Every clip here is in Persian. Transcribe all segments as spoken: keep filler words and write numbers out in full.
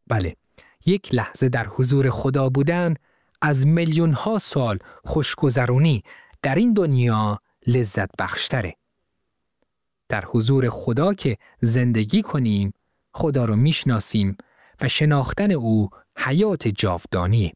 بله، یک لحظه در حضور خدا بودن از میلیون ها سال خوشگذرونی در این دنیا لذت بخشتره. در حضور خدا که زندگی کنیم، خدا رو میشناسیم و شناختن او حیات جاودانیه.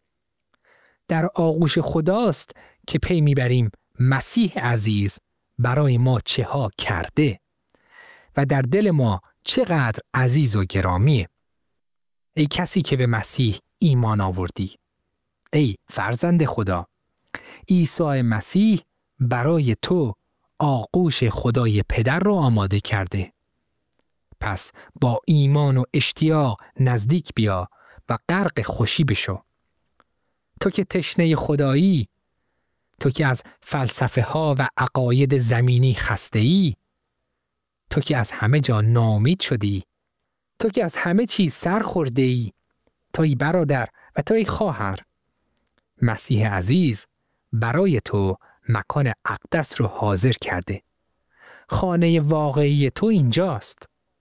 در آغوش خداست که پی میبریم مسیح عزیز برای ما چه ها کرده و در دل ما چقدر عزیز و گرامیه. ای کسی که به مسیح ایمان آوردی، ای فرزند خدا، عیسی مسیح برای تو آغوش خدای پدر رو آماده کرده. پس با ایمان و اشتیاق نزدیک بیا و غرق خوشی بشو. تو که تشنه خدایی، تو که از فلسفه ها و عقاید زمینی خسته ای، تو که از همه جا ناامید شدی، تو که از همه چیز سر خورده ای، توی برادر و توی خواهر، مسیح عزیز برای تو مکان اقدس رو حاضر کرده. خانه واقعی تو اینجاست.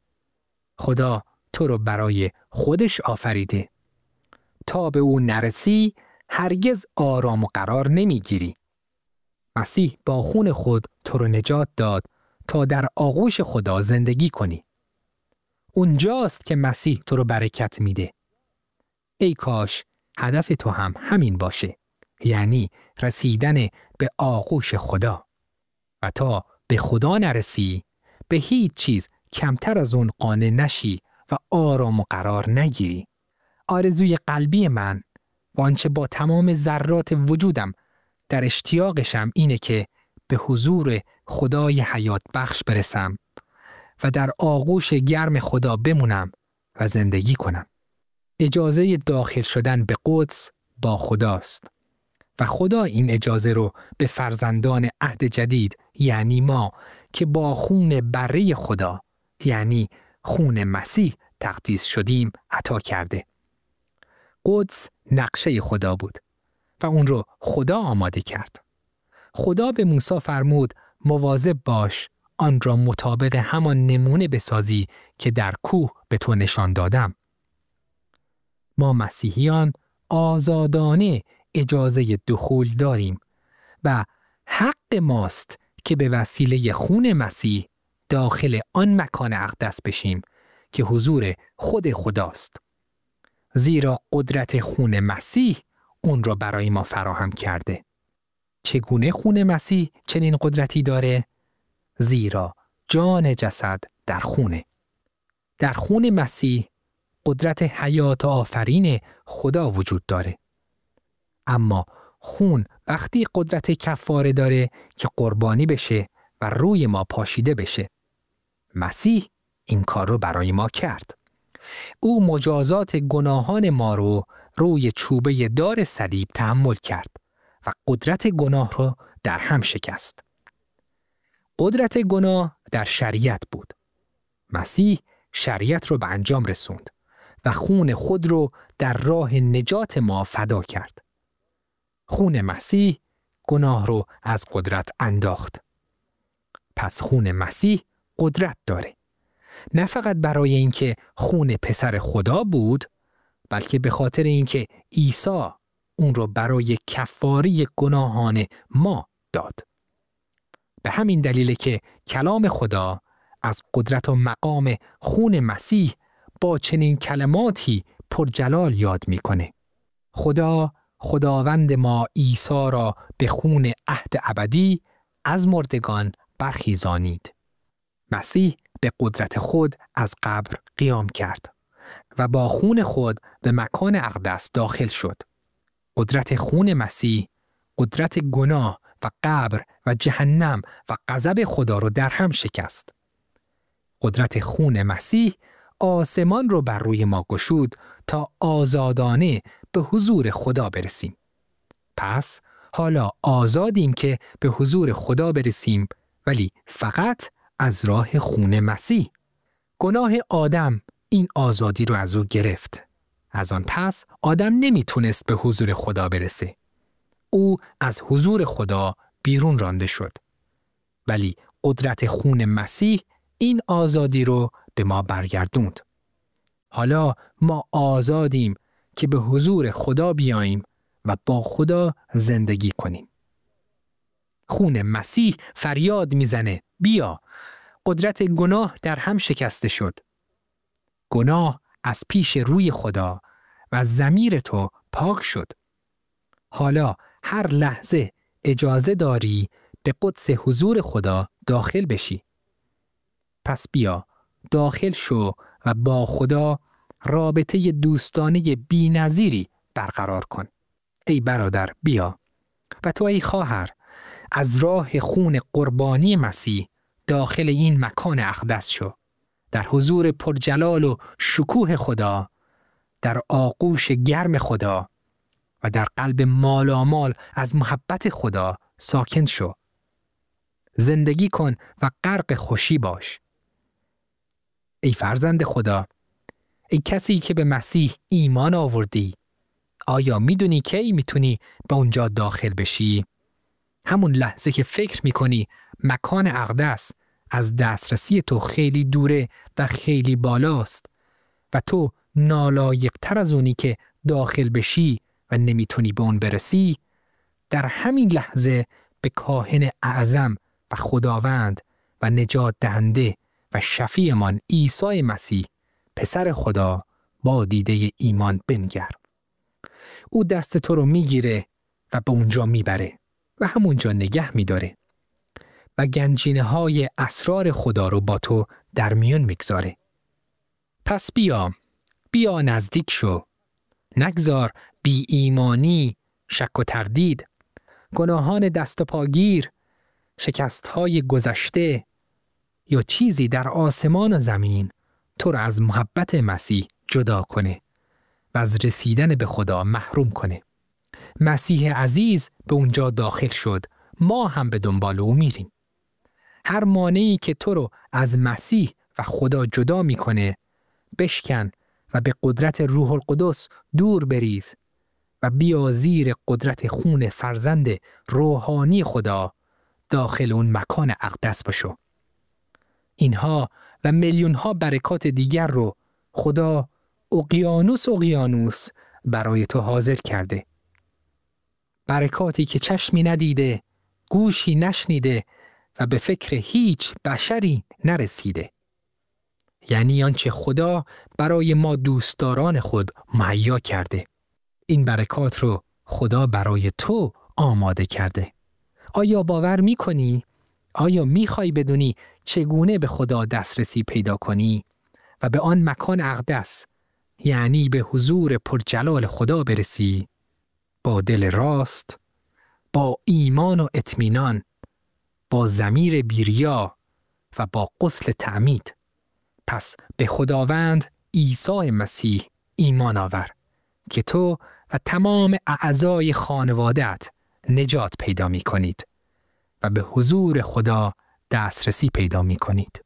خدا تو رو برای خودش آفریده. تا به او نرسی هرگز آرام و قرار نمیگیری. مسیح با خون خود تو رو نجات داد تا در آغوش خدا زندگی کنی. اونجاست که مسیح تو رو برکت میده. ای کاش هدف تو هم همین باشه، یعنی رسیدن به آغوش خدا. و تا به خدا نرسی به هیچ چیز کمتر از اون قانع نشی و آرام و قرار نگیری. آرزوی قلبی من و آنچه با تمام ذرات وجودم در اشتیاقشم اینه که به حضور خدای حیات بخش برسم و در آغوش گرم خدا بمونم و زندگی کنم. اجازه داخل شدن به قدس با خداست و خدا این اجازه رو به فرزندان عهد جدید، یعنی ما که با خون بره خدا، یعنی خون مسیح تقدیس شدیم، عطا کرده. قدس نقشه خدا بود و اون رو خدا آماده کرد. خدا به موسی فرمود مواظب باش آن را مطابق همان نمونه بسازی که در کوه به تو نشان دادم. ما مسیحیان آزادانه اجازه دخول داریم و حق ماست که به وسیله خون مسیح داخل آن مکان اقدس بشیم که حضور خود خداست. زیرا قدرت خون مسیح اون را برای ما فراهم کرده. چگونه خون مسیح چنین قدرتی داره؟ زیرا جان جسد در خونه. در خون مسیح قدرت حیات آفرین خدا وجود داره. اما خون وقتی قدرت کفاره داره که قربانی بشه و روی ما پاشیده بشه. مسیح این کار رو برای ما کرد. او مجازات گناهان ما رو روی چوبه دار صلیب تحمل کرد و قدرت گناه رو در هم شکست. قدرت گناه در شریعت بود. مسیح شریعت رو به انجام رسوند و خون خود رو در راه نجات ما فدا کرد. خون مسیح گناه رو از قدرت انداخت. پس خون مسیح قدرت داره. نه فقط برای اینکه خون پسر خدا بود، بلکه به خاطر اینکه عیسی اون رو برای کفاره گناهان ما داد. به همین دلیل که کلام خدا از قدرت و مقام خون مسیح با چنین کلماتی پرجلال یاد میکنه. خدا خداوند ما عیسی را به خون عهد ابدی از مردگان برخیزانید. مسیح به قدرت خود از قبر قیام کرد و با خون خود به مکان اقدس داخل شد. قدرت خون مسیح قدرت گناه و قبر و جهنم و غضب خدا رو در هم شکست. قدرت خون مسیح آسمان رو بر روی ما گشود تا آزادانه به حضور خدا برسیم. پس حالا آزادیم که به حضور خدا برسیم، ولی فقط از راه خون مسیح. گناه آدم این آزادی رو از او گرفت. از آن پس آدم نمیتونست به حضور خدا برسه. او از حضور خدا بیرون رانده شد. ولی قدرت خون مسیح این آزادی رو به ما برگردوند. حالا ما آزادیم که به حضور خدا بیاییم و با خدا زندگی کنیم. خون مسیح فریاد میزنه بیا. قدرت گناه در هم شکسته شد. گناه از پیش روی خدا و ضمیر تو پاک شد. حالا هر لحظه اجازه داری به قدس حضور خدا داخل بشی. پس بیا داخل شو و با خدا رابطه دوستانه بی‌نظیری برقرار کن. ای برادر بیا و تو ای خواهر از راه خون قربانی مسیح داخل این مکان اقدس شو. در حضور پرجلال و شکوه خدا، در آغوش گرم خدا و در قلب مالامال از محبت خدا ساکن شو. زندگی کن و غرق خوشی باش. ای فرزند خدا، ای کسی که به مسیح ایمان آوردی، آیا میدونی کی میتونی به اونجا داخل بشی؟ همون لحظه که فکر میکنی مکان اقدس از دسترسی تو خیلی دوره و خیلی بالاست و تو نالایق‌تر از اونی که داخل بشی و نمیتونی به اون برسی، در همین لحظه به کاهن اعظم و خداوند و نجات دهنده و شفیعمان عیسی مسیح پسر خدا با دیده ایمان بنگر. او دست تو رو میگیره و به اونجا میبره و همونجا نگه میداره و گنجینه های اسرار خدا رو با تو در میون میگذاره. پس بیا، بیا نزدیک شو. نگذار بی ایمانی، شک و تردید، گناهان دست و پاگیر، شکست های گذشته یا چیزی در آسمان و زمین تو را از محبت مسیح جدا کنه و از رسیدن به خدا محروم کنه. مسیح عزیز به اونجا داخل شد، ما هم به دنبال او میریم. هر مانعی که تو رو از مسیح و خدا جدا میکنه بشکن و به قدرت روح القدس دور بریز و بیا زیر قدرت خون فرزند روحانی خدا داخل اون مکان اقدس بشو. اینها و میلیون ها برکات دیگر رو خدا اقیانوس اقیانوس برای تو حاضر کرده. برکاتی که چشمی ندیده، گوشی نشنیده و به فکر هیچ بشری نرسیده. یعنی آنچه خدا برای ما دوستداران خود مهیا کرده. این برکات رو خدا برای تو آماده کرده. آیا باور می‌کنی؟ آیا می‌خوای بدونی چگونه به خدا دسترسی پیدا کنی و به آن مکان اقدس، یعنی به حضور پرجلال خدا برسی؟ با دل راست، با ایمان و اطمینان، با ضمیر بی‌ریا و با غسل تعمید. پس به خداوند عیسی مسیح ایمان آور که تو و تمام اعضای خانواده‌ات نجات پیدا می کنید و به حضور خدا دسترسی پیدا می کنید.